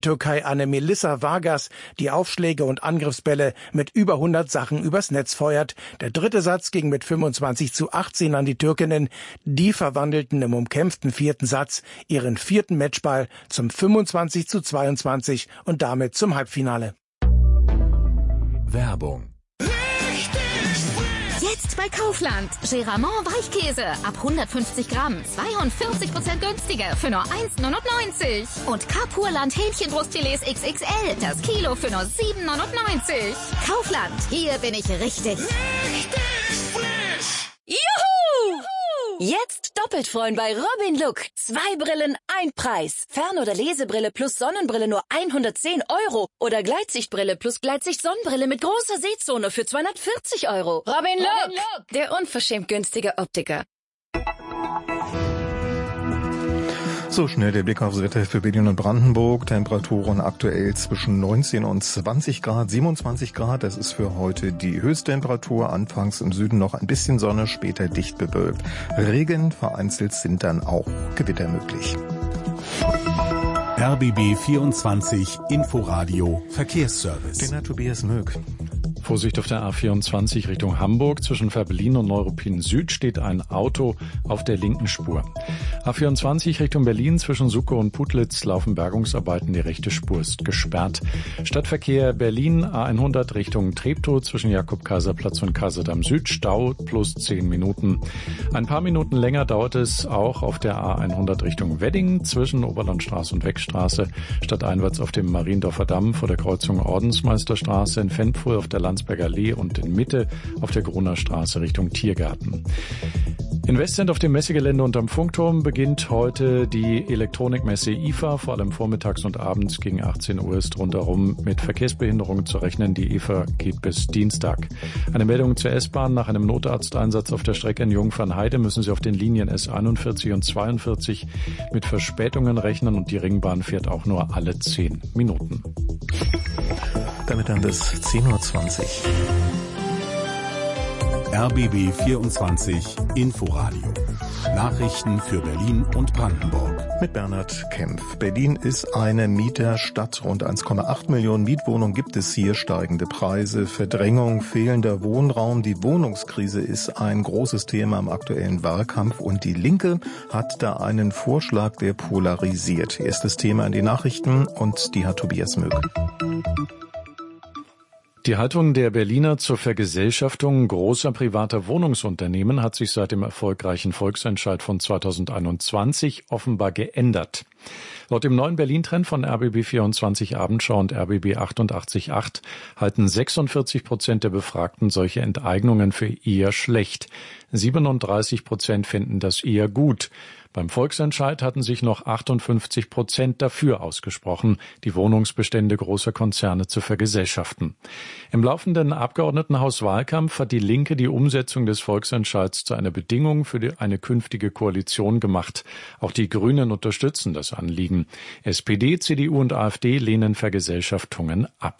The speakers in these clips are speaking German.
Türkei-Anne Melissa Vargas, die Aufschläge und Angriffsbälle mit über 100 Sachen übers Netz feuert. Der dritte Satz ging mit 25:18 an die Türkinnen. Die verwandelten im umkämpften vierten Satz ihren vierten Matchball zum 25:22 und damit zum Halbfinale. Werbung. Jetzt bei Kaufland. Geramont Weichkäse ab 150 Gramm. 42% günstiger für nur 1,99. Und Kapurland Hähnchenbrustfilets XXL. Das Kilo für nur 7,99. Kaufland. Hier bin ich richtig frisch. Juhu! Jetzt doppelt freuen bei Robin Look. 2 Brillen, ein Preis. Fern- oder Lesebrille plus Sonnenbrille nur 110 €. Oder Gleitsichtbrille plus Gleitsicht-Sonnenbrille mit großer Sehzone für 240 €. Robin Look, der unverschämt günstige Optiker. So schnell der Blick aufs Wetter für Berlin und Brandenburg. Temperaturen aktuell zwischen 19 und 20 Grad, 27 Grad. Das ist für heute die Höchsttemperatur. Anfangs im Süden noch ein bisschen Sonne, später dicht bewölkt. Regen, vereinzelt sind dann auch Gewitter möglich. RBB 24 Inforadio Verkehrsservice. Den hat Tobias Möck. Vorsicht auf der A24 Richtung Hamburg. Zwischen Fährberlin und Neuruppin Süd steht ein Auto auf der linken Spur. A24 Richtung Berlin zwischen Suckow und Putlitz laufen Bergungsarbeiten. Die rechte Spur ist gesperrt. Stadtverkehr Berlin A100 Richtung Treptow zwischen Jakob-Kaiser-Platz und Kaiserdamm Süd. Stau plus 10 Minuten. Ein paar Minuten länger dauert es auch auf der A100 Richtung Wedding zwischen Oberlandstraße und Weckstraße. Stadteinwärts auf dem Mariendorfer Damm vor der Kreuzung Ordensmeisterstraße, in Fenpfuhl auf der Landsberger Allee und in Mitte auf der Gruner Straße Richtung Tiergarten. In Westend auf dem Messegelände unterm Funkturm beginnt heute die Elektronikmesse IFA. Vor allem vormittags und abends gegen 18 Uhr ist rundherum mit Verkehrsbehinderungen zu rechnen. Die IFA geht bis Dienstag. Eine Meldung zur S-Bahn. Nach einem Notarzteinsatz auf der Strecke in Jungfernheide müssen Sie auf den Linien S41 und 42 mit Verspätungen rechnen und die Ringbahn fährt auch nur alle 10 Minuten. Damit dann bis 10:20 Uhr. RBB 24 Inforadio. Nachrichten für Berlin und Brandenburg. Mit Bernhard Kempf. Berlin ist eine Mieterstadt. Rund 1,8 Millionen Mietwohnungen gibt es hier. Steigende Preise, Verdrängung, fehlender Wohnraum. Die Wohnungskrise ist ein großes Thema im aktuellen Wahlkampf. Und die Linke hat da einen Vorschlag, der polarisiert. Erstes Thema in die Nachrichten und die hat Tobias Möck. Die Haltung der Berliner zur Vergesellschaftung großer privater Wohnungsunternehmen hat sich seit dem erfolgreichen Volksentscheid von 2021 offenbar geändert. Laut dem neuen Berlin-Trend von RBB 24 Abendschau und RBB 88.8 halten 46% der Befragten solche Enteignungen für eher schlecht. 37% finden das eher gut. Beim Volksentscheid hatten sich noch 58% dafür ausgesprochen, die Wohnungsbestände großer Konzerne zu vergesellschaften. Im laufenden Abgeordnetenhauswahlkampf hat die Linke die Umsetzung des Volksentscheids zu einer Bedingung für eine künftige Koalition gemacht. Auch die Grünen unterstützen das Anliegen. SPD, CDU und AfD lehnen Vergesellschaftungen ab.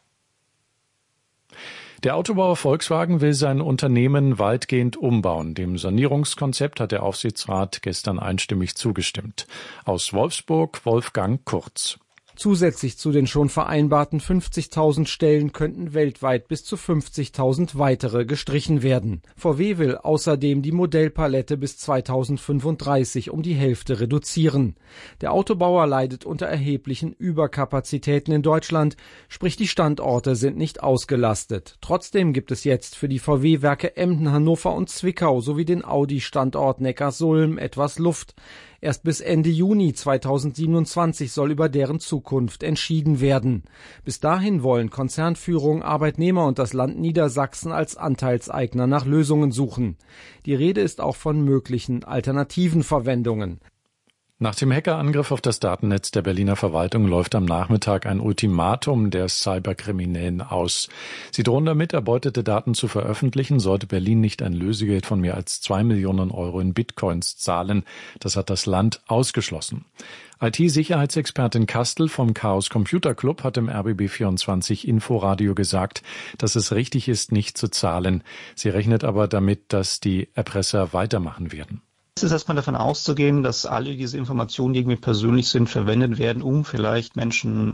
Der Autobauer Volkswagen will sein Unternehmen weitgehend umbauen. Dem Sanierungskonzept hat der Aufsichtsrat gestern einstimmig zugestimmt. Aus Wolfsburg Wolfgang Kurz. Zusätzlich zu den schon vereinbarten 50.000 Stellen könnten weltweit bis zu 50.000 weitere gestrichen werden. VW will außerdem die Modellpalette bis 2035 um die Hälfte reduzieren. Der Autobauer leidet unter erheblichen Überkapazitäten in Deutschland, sprich die Standorte sind nicht ausgelastet. Trotzdem gibt es jetzt für die VW-Werke Emden, Hannover und Zwickau sowie den Audi-Standort Neckarsulm etwas Luft. Erst bis Ende Juni 2027 soll über deren Zukunft entschieden werden. Bis dahin wollen Konzernführung, Arbeitnehmer und das Land Niedersachsen als Anteilseigner nach Lösungen suchen. Die Rede ist auch von möglichen alternativen Verwendungen. Nach dem Hackerangriff auf das Datennetz der Berliner Verwaltung läuft am Nachmittag ein Ultimatum der Cyberkriminellen aus. Sie drohen damit, erbeutete Daten zu veröffentlichen, sollte Berlin nicht ein Lösegeld von mehr als 2 Millionen Euro in Bitcoins zahlen. Das hat das Land ausgeschlossen. IT-Sicherheitsexpertin Kastel vom Chaos Computer Club hat im RBB24 Inforadio gesagt, dass es richtig ist, nicht zu zahlen. Sie rechnet aber damit, dass die Erpresser weitermachen werden. Es ist erstmal davon auszugehen, dass alle diese Informationen, die irgendwie persönlich sind, verwendet werden, um vielleicht Menschen